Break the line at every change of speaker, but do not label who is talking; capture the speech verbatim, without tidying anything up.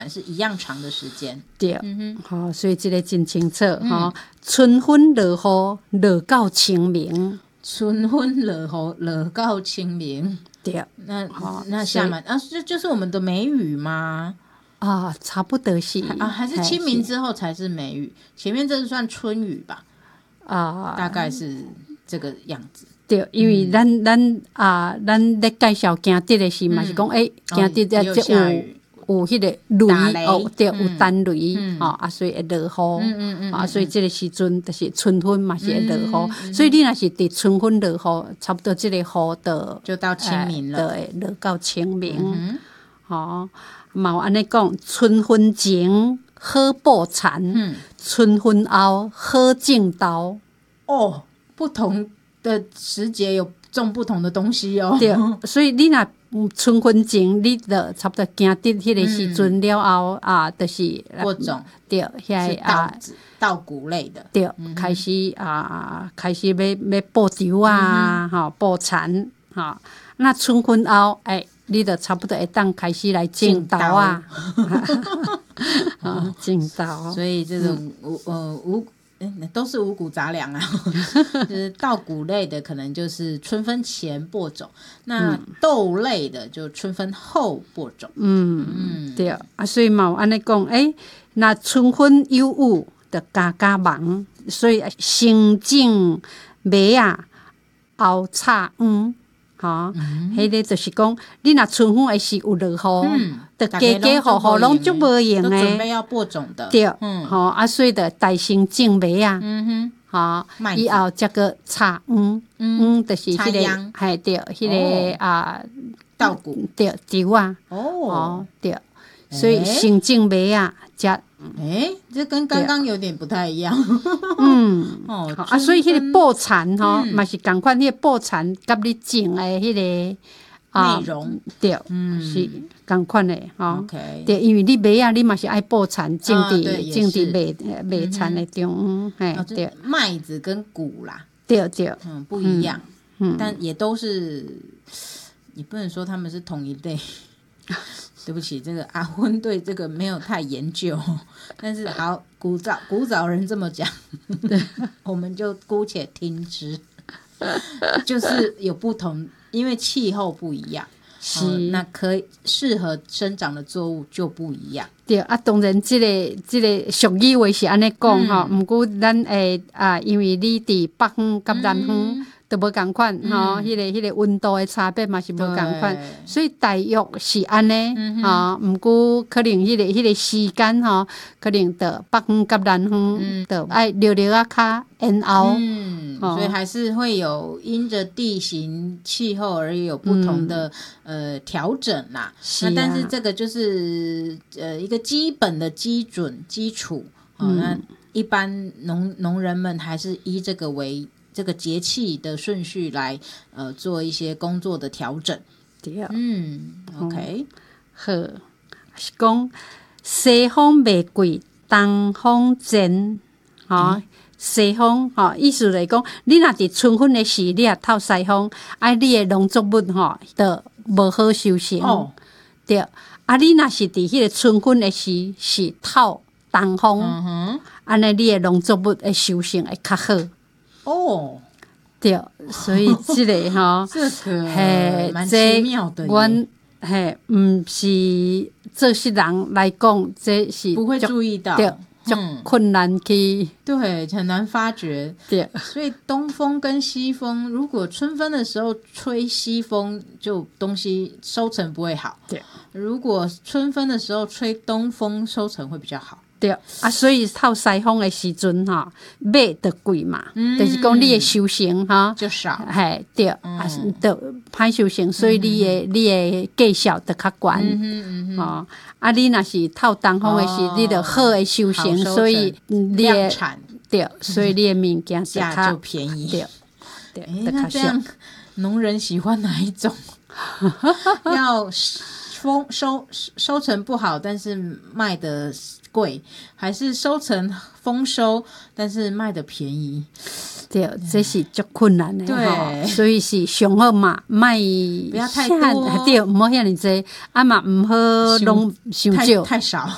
是一样长的时间。
对，
嗯
哼，好、哦，所以这个真清楚哈、嗯哦。春分落雨，落到清明。
春分落雨，落到清明。
对，
那、哦、那下面啊，这就是我们的梅雨吗？
啊，差不多是
啊，还是清明之后才是梅雨，前面这是算春雨吧？啊，大概是这个样子。
对，因为咱、嗯、咱啊，咱咧介绍行得的时嘛、嗯，是讲诶，行得的这有有迄个雷哦，对，有单雷、嗯、哦，啊，所以会落雨，嗯嗯嗯，啊，所以这个时阵就是春分嘛，是会落雨、嗯嗯，所以你若是伫春分落雨，差不多这个雨的
就到清明了，
呃、对，落到清明，嗯、哦。嘛有安尼讲，春分前好布田、嗯，春分后好种豆。
哦，不同的时节有种不同的东西哦。
对，所以你若春分前，你就差不多行得迄个时阵了后、嗯、啊，就是
播种。
对，遐啊，
稻谷类的。
对，嗯、开始啊，开始要要播稻啊，哈、嗯，播田哈。那春分後，哎，你就差不多會當開始來種豆啊，啊，種豆。
所以這種五、嗯、呃五，哎，都是五穀雜糧啊，就是稻谷類的，可能就是春分前播種；那豆類的就春分後播種。
嗯嗯，對啊，所以嘛有安尼講，哎，那春分有雨，就家家忙，所以先種麥啊，後插黃。哈，迄個就是講，你若春分的時有落雨，就家家戶戶攏足無用誒，
都準備要播種的。
對，嗯，吼啊，所以就大先種麥啊，嗯哼，哈，以後再個插黃，黃就是迄個，係對，迄個啊，
稻谷，
對，稻啊，哦，對，所以先種麥啊，才。
哎，这跟刚刚有点不太一样。
嗯，哦，啊，所以迄个布田吼，嘛、嗯、是共款，迄个布田甲你种的迄、那个
啊内容，
对，嗯，是共款的吼。OK， 对，因为你麦啊，你嘛是爱布田种伫种伫麦麦田的中，哎、嗯，对，
麦子跟谷啦，
对对，
嗯，不一样，嗯，但也都是，你不能说他们是同一类。对不起，这个阿昏对这个没有太研究，但是好，古早古早人这么讲，对，我们就姑且听之，就是有不同，因为气候不一样，是、呃、那可以适合生长的作物就不一样。
对啊，当然这个这个俗语话是安尼讲哈，不过咱诶啊，因为你伫北方甲南方。嗯都无共款吼，迄、嗯那个迄、那个温度的差别嘛是无共款，所以大约是安尼啊。毋过可能迄、那个迄、那个時間吼，可能到北方甲南方都愛略略啊較延後。
嗯，哦、所以還是會有因着地形氣候而有不同的、嗯、呃調整啦。是、啊、那但是這個就是呃一個基本的基準基礎。哦、嗯，那一般農農人們還是以這個為。這個節氣的順序來，呃，做一些工作的調整。
對，
嗯 ，OK，、嗯、
好，是講西風未過，東風前，哈、嗯，西風，哈，意思來講，你若佇春分的時，你也透西風，啊，你的農作物吼，就無好收成。哦，對，啊，你若是佇迄個春分的時，是透東風，嗯哼，安尼你的農作物的收成會較好。
哦，
對，所以這個哈，
這個蠻奇妙的。
阮嘿，唔是做事人來講，這是
不會注意到，
對，就困難去，
對，很難發覺。
對，
所以東風跟西風，如果春分的時候吹西風，就東西收成不會好。對，如果春分的時候吹東風，收成會比較好。
對啊，所以透西風的時陣哈，買就貴嘛，嗯、就是講你的收成哈
就少，
係對，嗯、啊，就歹收成，所以你的、嗯、你的價錢就較懸，嗯嗯嗯、哦，啊，你若是透東風的時、哦，你就好的收成，收成所以你的
量產
對，所以你的物件
價就便宜，
對對。
誒，那這樣農人喜歡哪一種？要豐收收成不好，但是賣的貴，還是收成豐收，但是賣的便宜？
對，這是足困難的，對，所以是上好嘛，賣
不要太多，
對，唔好遐尼濟，啊嘛唔好攏傷少，
太少，